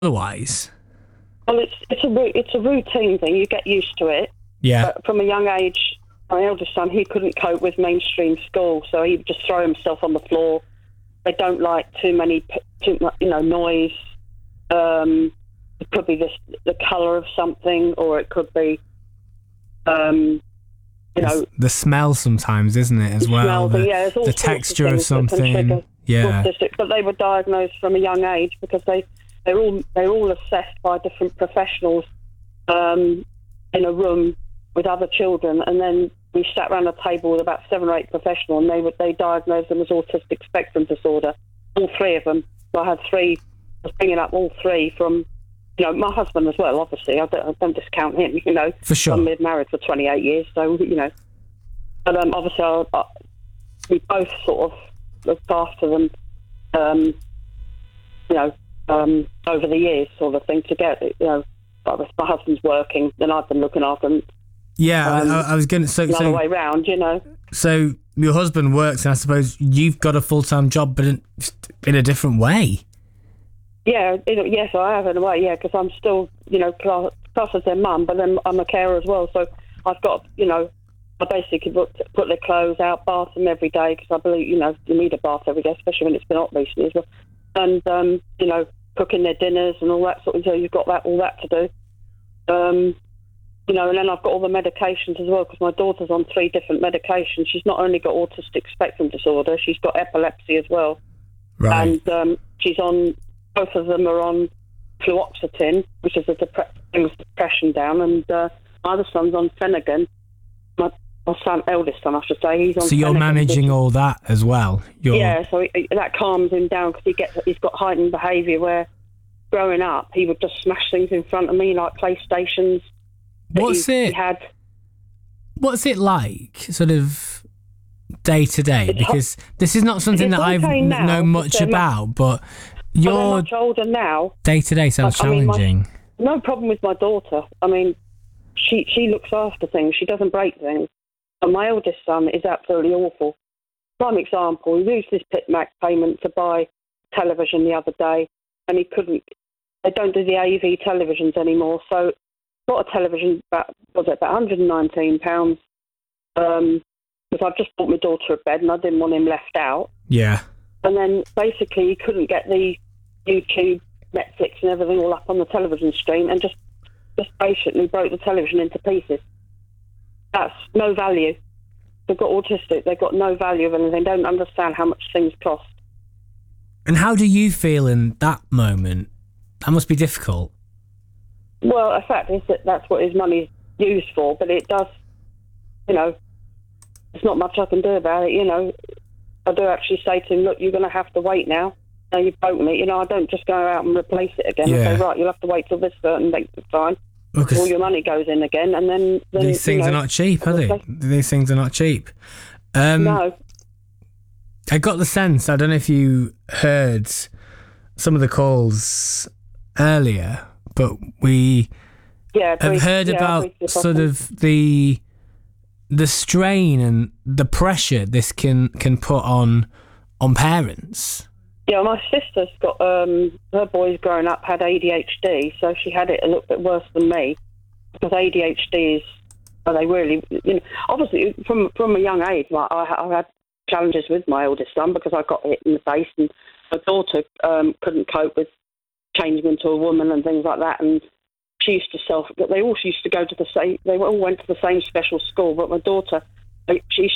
otherwise? Well, it's a routine thing. You get used to it. Yeah. But from a young age, my eldest son, he couldn't cope with mainstream school, so he would just throw himself on the floor. They don't like too much, noise. It could be the colour of something, or it could be, the smell sometimes, isn't it, as well? The texture of something. Yeah. Autistic, but they were diagnosed from a young age because they're all assessed by different professionals in a room with other children, and then we sat around a table with about 7 or 8 professionals, and they diagnosed them as autistic spectrum disorder, all 3 of them. So I had 3. I was bringing up all 3 from, my husband as well. Obviously, I don't discount him. For sure. I've been married for 28 years, so But obviously, we both sort of looked after them, over the years, sort of thing. To get my husband's working, then I've been looking after them. Yeah, I was going to the other way round, So your husband works, and I suppose you've got a full-time job, but in a different way. Yeah, yes, I have in a way. Yeah, because I'm still, classed as their mum, but then I'm a carer as well. So I've got, I basically put their clothes out, bath them every day, because I believe, you need a bath every day, especially when it's been hot recently as well. And cooking their dinners and all that sort of. So you've got all that to do. And then I've got all the medications as well, because my daughter's on 3 different medications. She's not only got autistic spectrum disorder, she's got epilepsy as well. Right. And she's on, both of them are on fluoxetine, which is brings depression down, and my other son's on Phenergan. My eldest son, I should say, he's on. So you're Phenergan, managing all that as well. Yeah, so that calms him down, because he's got heightened behaviour where, growing up, he would just smash things in front of me, like PlayStations. What's it like, sort of day to day? Because this is not something that I know much about, but you're much older now. Day to day sounds challenging. No problem with my daughter. I mean, she looks after things. She doesn't break things. And my eldest son is absolutely awful. Prime example, he used his PitMac payment to buy television the other day, and he couldn't. They don't do the AV televisions anymore, so got a television about £119, because I've just bought my daughter a bed and I didn't want him left out. Yeah. And then basically he couldn't get the YouTube, Netflix and everything all up on the television screen, and just basically broke the television into pieces. That's no value. They've got autistic, they've got no value of anything, they don't understand how much things cost. And how do you feel in that moment? That must be difficult. Well, the fact is that's what his money's used for, but it does, there's not much I can do about it, I do actually say to him, look, you're going to have to wait now. Now you've broken it. I don't just go out and replace it again. Yeah. I say, right, you'll have to wait till this certain length of time. All your money goes in again, and then these things are not cheap, are they? These things are not cheap. No. I got the sense, I don't know if you heard some of the calls earlier, but we have heard about sort of the strain and the pressure this can put on parents. Yeah, my sister's got her boys growing up had ADHD, so she had it a little bit worse than me, because ADHD is, they really, obviously from a young age, I had challenges with my oldest son because I got hit in the face, and my daughter couldn't cope with changing into a woman and things like that, and she used to they all used to go to they all went to the same special school, but my daughter, she